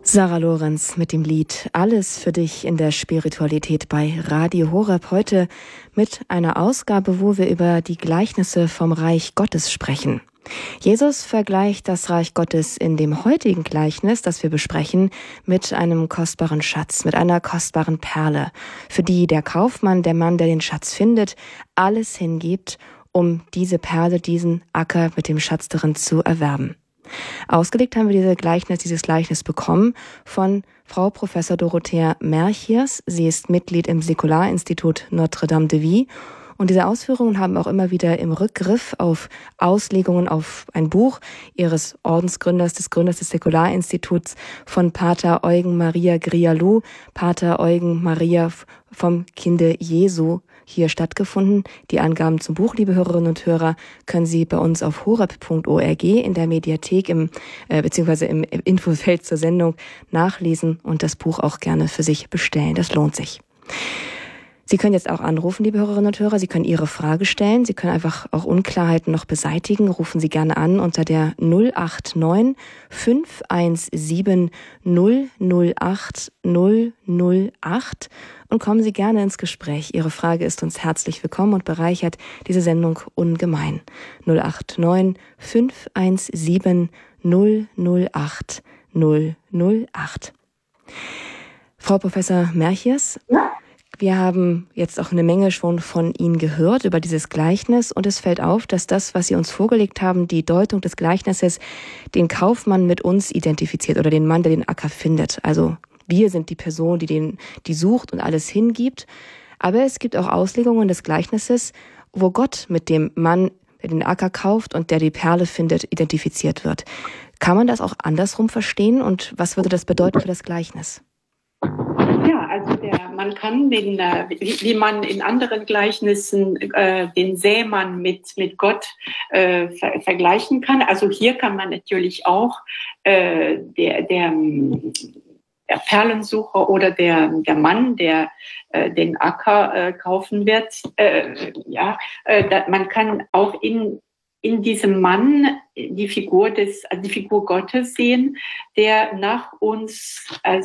Sarah Lorenz mit dem Lied Alles für dich in der Spiritualität bei Radio Horeb. Heute mit einer Ausgabe, wo wir über die Gleichnisse vom Reich Gottes sprechen. Jesus vergleicht das Reich Gottes in dem heutigen Gleichnis, das wir besprechen, mit einem kostbaren Schatz, mit einer kostbaren Perle, für die der Kaufmann, der Mann, der den Schatz findet, alles hingibt, um diese Perle, diesen Acker mit dem Schatz darin zu erwerben. Ausgelegt haben wir dieses Gleichnis bekommen von Frau Professor Dorothea Merchiers. Sie ist Mitglied im Säkularinstitut Notre-Dame de Vie. Und diese Ausführungen haben auch immer wieder im Rückgriff auf Auslegungen auf ein Buch ihres Ordensgründers, des Gründers des Säkularinstituts, von Pater Eugen Maria Grialou, Pater Eugen Maria vom Kinde Jesu, hier stattgefunden. Die Angaben zum Buch, liebe Hörerinnen und Hörer, können Sie bei uns auf horeb.org in der Mediathek beziehungsweise im Infofeld zur Sendung nachlesen und das Buch auch gerne für sich bestellen. Das lohnt sich. Sie können jetzt auch anrufen, liebe Hörerinnen und Hörer. Sie können Ihre Frage stellen. Sie können einfach auch Unklarheiten noch beseitigen. Rufen Sie gerne an unter der 089 517 008 008 und kommen Sie gerne ins Gespräch. Ihre Frage ist uns herzlich willkommen und bereichert diese Sendung ungemein. 089 517 008 008. Frau Professor Merchiers, ja. Wir haben jetzt auch eine Menge schon von Ihnen gehört über dieses Gleichnis und es fällt auf, dass das, was Sie uns vorgelegt haben, die Deutung des Gleichnisses, den Kaufmann mit uns identifiziert oder den Mann, der den Acker findet. Also wir sind die Person, die sucht und alles hingibt. Aber es gibt auch Auslegungen des Gleichnisses, wo Gott mit dem Mann, der den Acker kauft und der die Perle findet, identifiziert wird. Kann man das auch andersrum verstehen und was würde das bedeuten für das Gleichnis? Ja, also man kann wie man in anderen Gleichnissen den Sämann mit Gott vergleichen kann. Also hier kann man natürlich auch der Perlensucher oder der Mann, der den Acker kaufen wird, man kann auch in diesem Mann die Figur Gottes sehen, der nach uns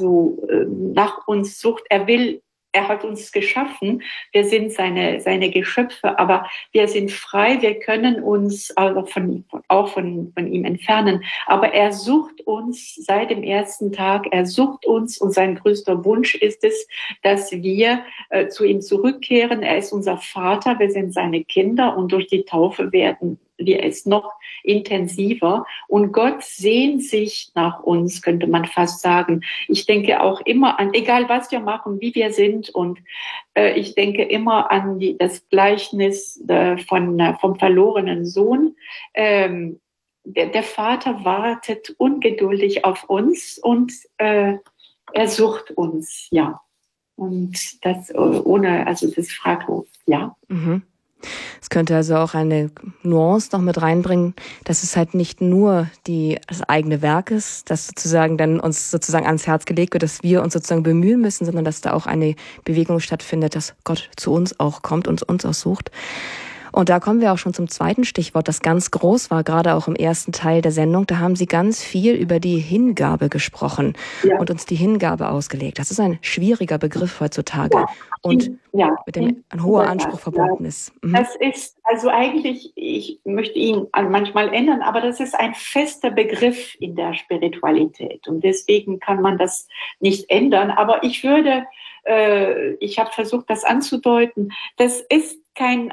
sucht. Er hat uns geschaffen. Wir sind seine Geschöpfe, aber wir sind frei. Wir können uns also von ihm entfernen. Aber er sucht uns seit dem ersten Tag. Er sucht uns und sein größter Wunsch ist es, dass wir zu ihm zurückkehren. Er ist unser Vater. Wir sind seine Kinder und durch die Taufe werden wir es noch intensiver. Und Gott sehnt sich nach uns, könnte man fast sagen. Ich denke auch immer an, egal was wir machen, wie wir sind. Und ich denke immer an das Gleichnis vom verlorenen Sohn. Der Vater wartet ungeduldig auf uns und er sucht uns, ja. Und das das ist fraglos, ja. Mhm. Es könnte also auch eine Nuance noch mit reinbringen, dass es halt nicht nur das eigene Werk ist, das sozusagen dann uns sozusagen ans Herz gelegt wird, dass wir uns sozusagen bemühen müssen, sondern dass da auch eine Bewegung stattfindet, dass Gott zu uns auch kommt und uns auch sucht. Und da kommen wir auch schon zum zweiten Stichwort, das ganz groß war, gerade auch im ersten Teil der Sendung. Da haben Sie ganz viel über die Hingabe gesprochen und uns die Hingabe ausgelegt. Das ist ein schwieriger Begriff heutzutage und mit dem ein hoher Anspruch verbunden ist. Mhm. Das ist also eigentlich, ich möchte ihn manchmal ändern, aber das ist ein fester Begriff in der Spiritualität und deswegen kann man das nicht ändern. Aber ich habe versucht, das anzudeuten. Das ist kein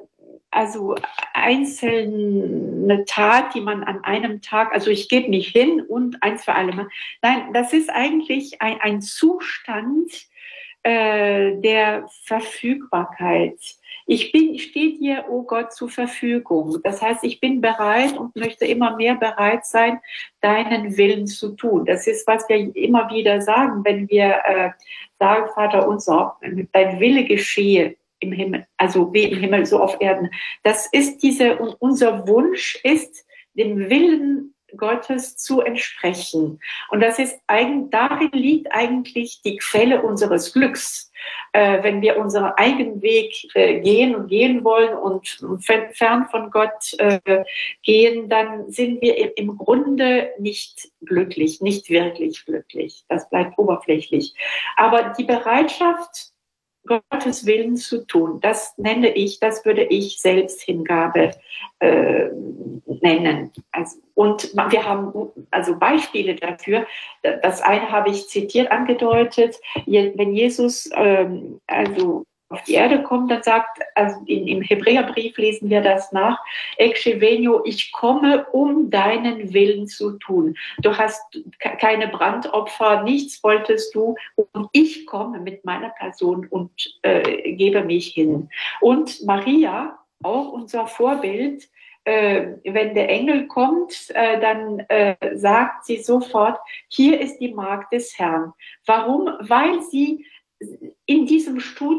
einzelne Tat, die man an einem Tag, also ich gebe mich hin und eins für alle Mal. Nein, das ist eigentlich ein Zustand der Verfügbarkeit. Ich stehe dir, oh Gott, zur Verfügung. Das heißt, ich bin bereit und möchte immer mehr bereit sein, deinen Willen zu tun. Das ist, was wir immer wieder sagen, wenn wir sagen, Vater unser, dein Wille geschehe im Himmel, also wie im Himmel, so auf Erden. Das ist unser Wunsch ist, dem Willen Gottes zu entsprechen. Und das ist darin liegt eigentlich die Quelle unseres Glücks. wenn wir unseren eigenen Weg gehen und gehen wollen und fern von Gott gehen, dann sind wir im Grunde nicht glücklich, nicht wirklich glücklich. Das bleibt oberflächlich. Aber die Bereitschaft, Gottes Willen zu tun, das würde ich Selbsthingabe nennen. Und wir haben also Beispiele dafür. Das eine habe ich zitiert, angedeutet. Wenn Jesus also auf die Erde kommt, dann sagt, also im Hebräerbrief lesen wir das nach, Ecce venio, ich komme, um deinen Willen zu tun. Du hast keine Brandopfer, nichts wolltest du, und ich komme mit meiner Person und gebe mich hin. Und Maria, auch unser Vorbild, wenn der Engel kommt, dann sagt sie sofort, hier ist die Magd des Herrn. Warum? Weil sie in diesem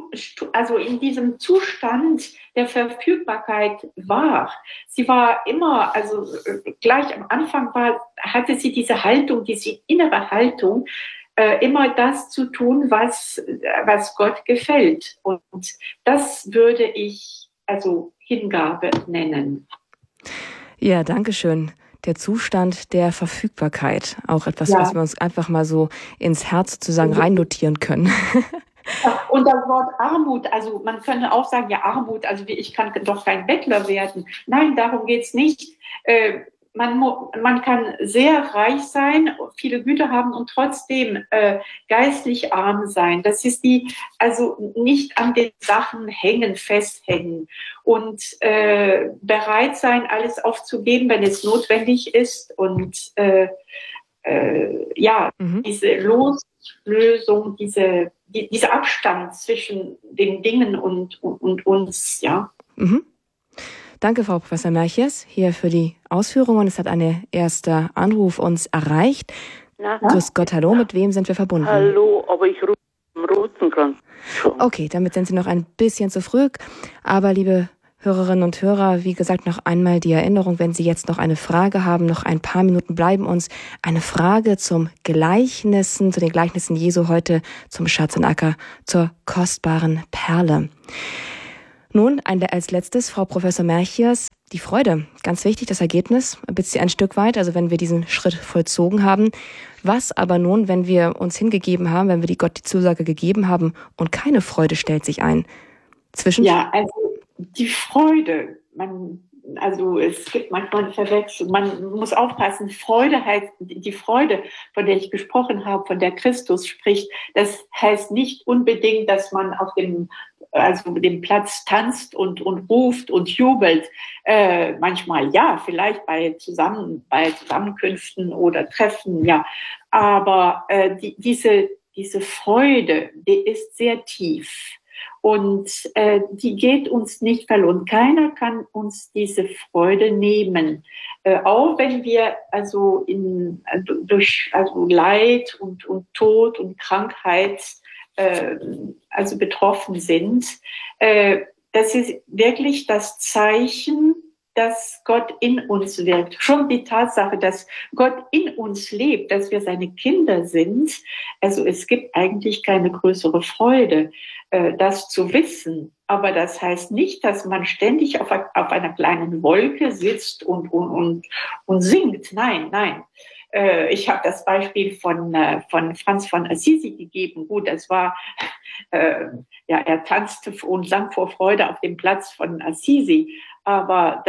Zustand der Verfügbarkeit war. Sie war immer, also gleich am Anfang hatte sie diese Haltung, diese innere Haltung, immer das zu tun, was Gott gefällt. Und das würde ich also Hingabe nennen. Ja, danke schön. Der Zustand der Verfügbarkeit. Auch etwas, was wir uns einfach mal so ins Herz sozusagen reinnotieren können. Und das Wort Armut, also man könnte auch sagen, ja, Armut, also ich kann doch kein Bettler werden. Nein, darum geht's nicht. Man kann sehr reich sein, viele Güter haben und trotzdem geistlich arm sein. Das ist also nicht an den Sachen festhängen und bereit sein, alles aufzugeben, wenn es notwendig ist. Und diese Loslösung, dieser Abstand zwischen den Dingen und uns, ja. Mhm. Danke, Frau Professor Merches, hier für die Ausführungen. Es hat ein erster Anruf uns erreicht. Grüß Gott, hallo, mit wem sind wir verbunden? Hallo, aber ich rufe am Rosenkranz. Okay, damit sind Sie noch ein bisschen zu früh. Aber liebe Hörerinnen und Hörer, wie gesagt, noch einmal die Erinnerung, wenn Sie jetzt noch eine Frage haben, noch ein paar Minuten bleiben uns. Eine Frage zu den Gleichnissen Jesu heute, zum Schatz und Acker, zur kostbaren Perle. Nun, als letztes, Frau Professor Merchiers, die Freude. Ganz wichtig, das Ergebnis, ein Stück weit, also wenn wir diesen Schritt vollzogen haben. Was aber nun, wenn wir uns hingegeben haben, wenn wir Gott die Zusage gegeben haben und keine Freude stellt sich ein? Ja, also die Freude, es gibt manchmal eine Verwechslung, man muss aufpassen, Freude heißt, die Freude, von der ich gesprochen habe, von der Christus spricht, das heißt nicht unbedingt, dass man auf dem Platz tanzt und ruft und jubelt. Manchmal ja, vielleicht bei Zusammenkünften oder Treffen, ja. Aber diese Freude, die ist sehr tief. Und die geht uns nicht verloren. Keiner kann uns diese Freude nehmen. Auch wenn wir durch Leid und Tod und Krankheit betroffen sind. Das ist wirklich das Zeichen, dass Gott in uns wirkt. Schon die Tatsache, dass Gott in uns lebt, dass wir seine Kinder sind. Also es gibt eigentlich keine größere Freude, das zu wissen. Aber das heißt nicht, dass man ständig auf einer kleinen Wolke sitzt und singt. Nein. Ich habe das Beispiel von Franz von Assisi gegeben. Gut, das war, er tanzte und sang vor Freude auf dem Platz von Assisi. Aber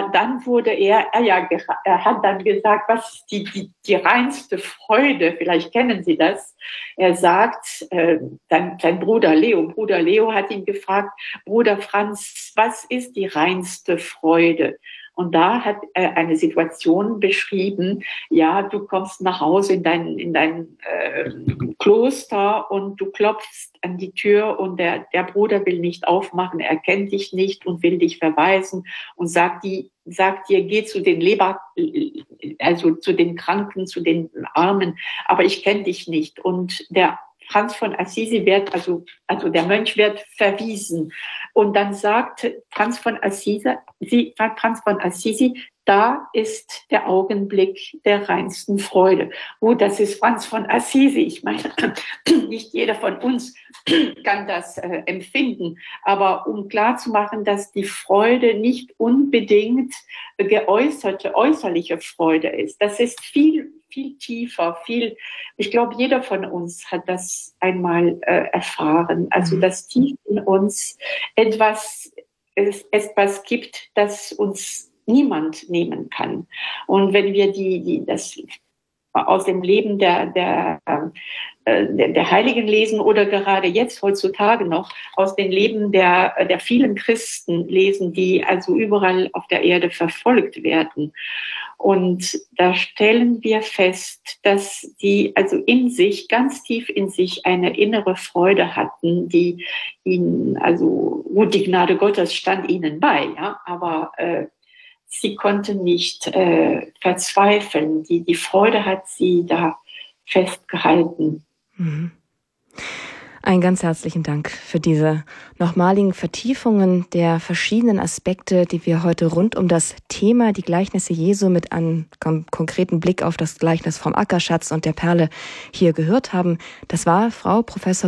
er hat dann gesagt, was ist die reinste Freude, vielleicht kennen Sie das. Er sagt, sein Bruder Leo hat ihn gefragt, Bruder Franz, was ist die reinste Freude? Und da hat er eine Situation beschrieben, ja, du kommst nach Hause in dein Kloster und du klopfst an die Tür und der Bruder will nicht aufmachen, er kennt dich nicht und will dich verweisen und sagt dir, geh zu den zu den Kranken, zu den Armen, aber ich kenne dich nicht. Und der Franz von Assisi der Mönch wird verwiesen. Und dann sagt Franz von Assisi, da ist der Augenblick der reinsten Freude. Gut, das ist Franz von Assisi. Ich meine, nicht jeder von uns kann das empfinden. Aber um klarzumachen, dass die Freude nicht unbedingt geäußerte, äußerliche Freude ist. Das ist viel tiefer, ich glaube, jeder von uns hat das einmal erfahren. Also, dass tief in uns etwas gibt, das uns niemand nehmen kann. Und wenn wir das aus dem Leben der Heiligen lesen oder gerade jetzt heutzutage noch aus den Leben der vielen Christen lesen, die also überall auf der Erde verfolgt werden. Und da stellen wir fest, dass die also in sich, ganz tief in sich eine innere Freude hatten, die ihnen, also gut, die Gnade Gottes stand ihnen bei, ja, aber sie konnten nicht verzweifeln. Die Freude hat sie da festgehalten. Mhm. Einen ganz herzlichen Dank für diese nochmaligen Vertiefungen der verschiedenen Aspekte, die wir heute rund um das Thema die Gleichnisse Jesu mit einem konkreten Blick auf das Gleichnis vom Ackerschatz und der Perle hier gehört haben. Das war Frau Professor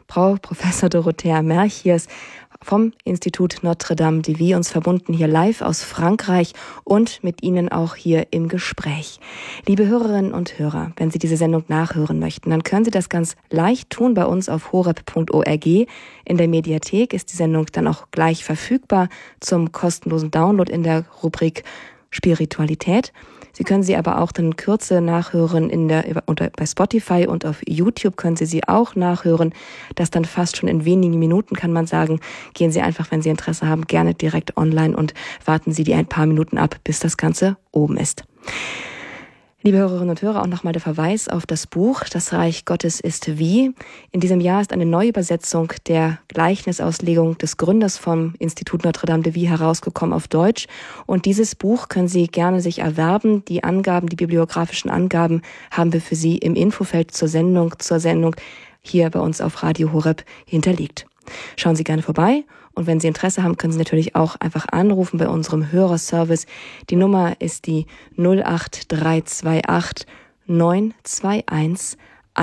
Dorothea Merchies vom Institut Notre-Dame de Vie, uns verbunden hier live aus Frankreich und mit Ihnen auch hier im Gespräch. Liebe Hörerinnen und Hörer, wenn Sie diese Sendung nachhören möchten, dann können Sie das ganz leicht tun bei uns auf horeb.org. In der Mediathek ist die Sendung dann auch gleich verfügbar zum kostenlosen Download in der Rubrik Spiritualität. Sie können sie aber auch dann in Kürze nachhören bei Spotify, und auf YouTube können Sie auch nachhören. Das dann fast schon in wenigen Minuten, kann man sagen. Gehen Sie einfach, wenn Sie Interesse haben, gerne direkt online und warten Sie die ein paar Minuten ab, bis das Ganze oben ist. Liebe Hörerinnen und Hörer, auch nochmal der Verweis auf das Buch Das Reich Gottes ist wie. In diesem Jahr ist eine Neuübersetzung der Gleichnisauslegung des Gründers vom Institut Notre-Dame de Vie herausgekommen auf Deutsch. Und dieses Buch können Sie gerne sich erwerben. Die bibliografischen Angaben haben wir für Sie im Infofeld zur Sendung hier bei uns auf Radio Horeb hinterlegt. Schauen Sie gerne vorbei. Und wenn Sie Interesse haben, können Sie natürlich auch einfach anrufen bei unserem Hörerservice. Die Nummer ist die 08328 921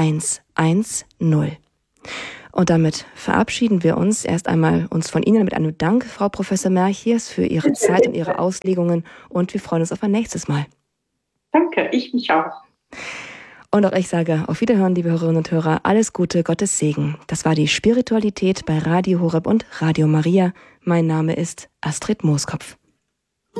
110. Und damit verabschieden wir uns erst einmal von Ihnen mit einem Dank, Frau Professor Merchies, für Ihre Zeit und Ihre Auslegungen. Und wir freuen uns auf ein nächstes Mal. Danke, ich mich auch. Und auch ich sage auf Wiederhören, liebe Hörerinnen und Hörer, alles Gute, Gottes Segen. Das war die Spiritualität bei Radio Horeb und Radio Maria. Mein Name ist Astrid Mooskopf.